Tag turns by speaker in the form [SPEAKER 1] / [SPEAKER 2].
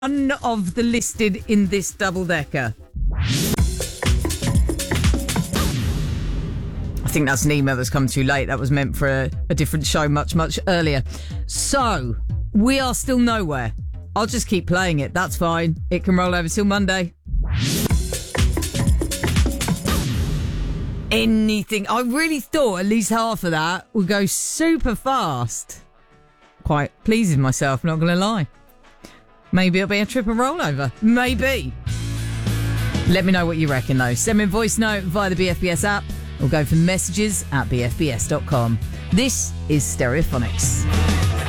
[SPEAKER 1] None of the listed in this double-decker. I think that's an email that's come too late. That was meant for a different show much, much earlier. So, we are still nowhere. I'll just keep playing it. That's fine. It can roll over till Monday. Anything. I really thought at least half of that would go super fast. Quite pleased with myself, not going to lie. Maybe it'll be a triple rollover. Maybe. Let me know what you reckon, though. Send me a voice note via the BFBS app or go for messages at bfbs.com. This is Stereophonics.